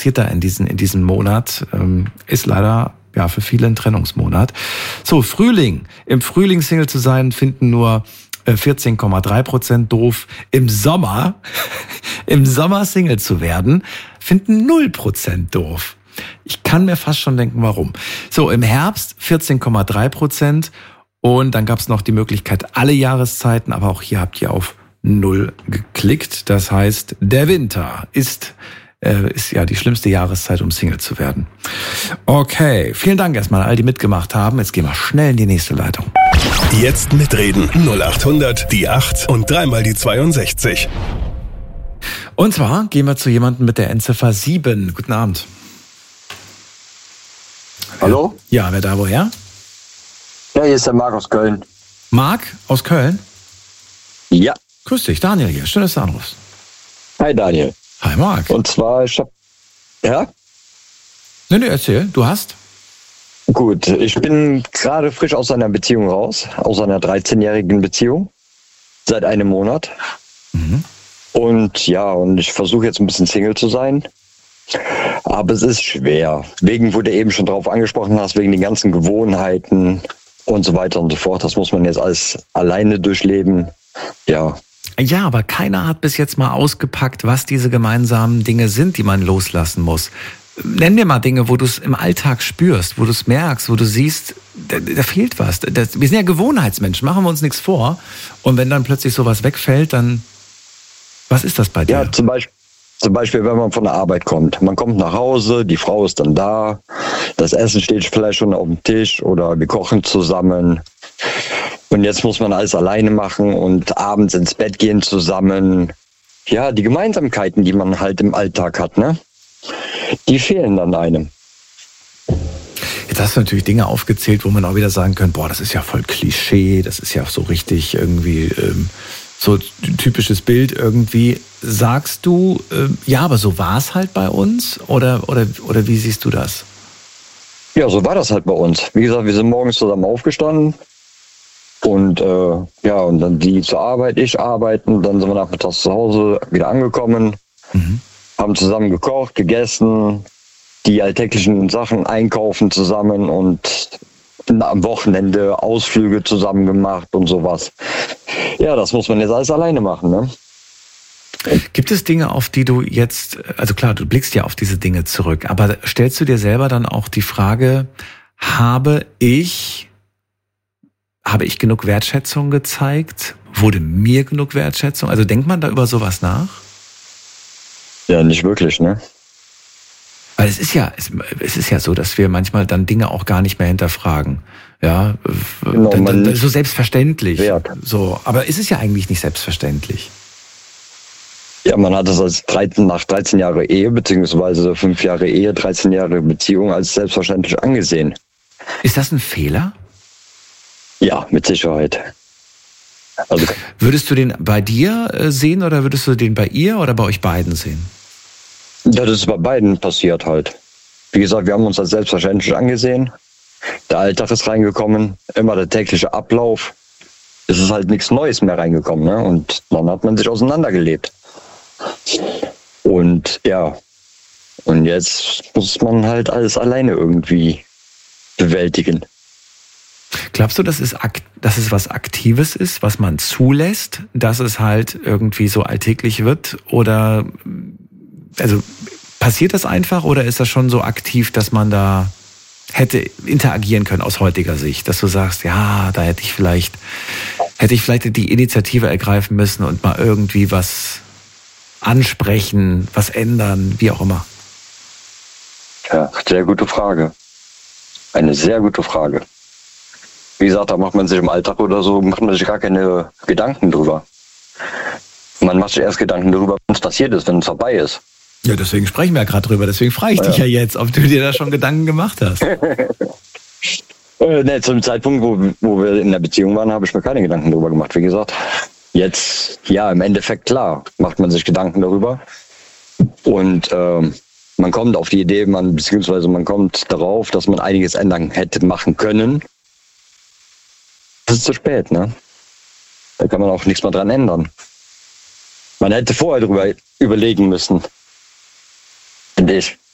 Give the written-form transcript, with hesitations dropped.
passiert da in diesem Monat? Ist leider ja für viele ein Trennungsmonat. So, Frühling. Im Frühling Single zu sein, finden nur 14,3% doof. Im Sommer Single zu werden, finden 0% doof. Ich kann mir fast schon denken, warum. So, im Herbst 14,3%. Und dann gab es noch die Möglichkeit, alle Jahreszeiten, aber auch hier habt ihr auf 0 geklickt. Das heißt, der Winter ist ja die schlimmste Jahreszeit, um Single zu werden. Okay, vielen Dank erstmal an all die mitgemacht haben. Jetzt gehen wir schnell in die nächste Leitung. Jetzt mitreden. 0800 die 8 und dreimal die 62. Und zwar gehen wir zu jemandem mit der Endziffer 7. Guten Abend. Hallo? Ja, wer da woher? Ja, hier ist der Marc aus Köln. Marc aus Köln? Ja. Grüß dich, Daniel hier. Schön, dass du anrufst. Hi Daniel. Hi Marc. Und zwar, Ja? Nee, erzähl. Du hast? Gut, ich bin gerade frisch aus einer Beziehung raus. Aus einer 13-jährigen Beziehung. Seit einem Monat. Mhm. Und ich versuche jetzt ein bisschen Single zu sein. Aber es ist schwer. Wo du eben schon drauf angesprochen hast, wegen den ganzen Gewohnheiten und so weiter und so fort. Das muss man jetzt alles alleine durchleben. Ja. Ja, aber keiner hat bis jetzt mal ausgepackt, was diese gemeinsamen Dinge sind, die man loslassen muss. Nenn mir mal Dinge, wo du es im Alltag spürst, wo du es merkst, wo du siehst, da fehlt was. Wir sind ja Gewohnheitsmenschen, machen wir uns nichts vor. Und wenn dann plötzlich sowas wegfällt, dann, was ist das bei dir? Ja, zum Beispiel, wenn man von der Arbeit kommt. Man kommt nach Hause, die Frau ist dann da, das Essen steht vielleicht schon auf dem Tisch oder wir kochen zusammen. Und jetzt muss man alles alleine machen und abends ins Bett gehen zusammen. Ja, die Gemeinsamkeiten, die man halt im Alltag hat, ne? Die fehlen dann einem. Jetzt hast du natürlich Dinge aufgezählt, wo man auch wieder sagen könnte, boah, das ist ja voll Klischee, das ist ja so richtig irgendwie so ein typisches Bild irgendwie. Sagst du, ja, aber so war es halt bei uns? Oder wie siehst du das? Ja, so war das halt bei uns. Wie gesagt, wir sind morgens zusammen aufgestanden. Und und dann die zur Arbeit, ich arbeiten, dann sind wir nachmittags zu Hause wieder angekommen, haben zusammen gekocht, gegessen, die alltäglichen Sachen einkaufen zusammen und am Wochenende Ausflüge zusammen gemacht und sowas. Ja, das muss man jetzt alles alleine machen, ne? Gibt es Dinge, auf die du jetzt, also klar, du blickst ja auf diese Dinge zurück, aber stellst du dir selber dann auch die Frage, habe ich genug Wertschätzung gezeigt? Wurde mir genug Wertschätzung? Also denkt man da über sowas nach? Ja, nicht wirklich, ne? Weil es ist ja so, dass wir manchmal dann Dinge auch gar nicht mehr hinterfragen. Ja, Genau, so selbstverständlich. Wert. So, aber es ist ja eigentlich nicht selbstverständlich. Ja, man hat es nach 13 Jahre Ehe, beziehungsweise 5 Jahre Ehe, 13 Jahre Beziehung als selbstverständlich angesehen. Ist das ein Fehler? Ja, mit Sicherheit. Also, würdest du den bei dir sehen oder würdest du den bei ihr oder bei euch beiden sehen? das ist bei beiden passiert halt. Wie gesagt, wir haben uns als selbstverständlich angesehen. Der Alltag ist reingekommen, immer der tägliche Ablauf. Es ist halt nichts Neues mehr reingekommen, ne? Und dann hat man sich auseinandergelebt. Und ja, und jetzt muss man halt alles alleine irgendwie bewältigen. Glaubst du, dass es was Aktives ist, was man zulässt, dass es halt irgendwie so alltäglich wird? Oder also passiert das einfach oder ist das schon so aktiv, dass man da hätte interagieren können aus heutiger Sicht? Dass du sagst, ja, da hätte ich vielleicht die Initiative ergreifen müssen und mal irgendwie was ansprechen, was ändern, wie auch immer. Ja, sehr gute Frage. Eine sehr gute Frage. Wie gesagt, da macht man sich im Alltag oder so, macht man sich gar keine Gedanken drüber. Man macht sich erst Gedanken darüber, wenn es passiert ist, wenn es vorbei ist. Ja, deswegen sprechen wir ja gerade drüber. Deswegen frage ich dich ja jetzt, ob du dir da schon Gedanken gemacht hast. Ne, zum Zeitpunkt, wo wir in der Beziehung waren, habe ich mir keine Gedanken darüber gemacht. Wie gesagt, jetzt, ja, im Endeffekt, klar, macht man sich Gedanken darüber. Und man kommt auf die Idee, beziehungsweise man kommt darauf, dass man einiges ändern hätte machen können. Das ist zu spät, ne? Da kann man auch nichts mehr dran ändern. Man hätte vorher darüber überlegen müssen. Finde ich.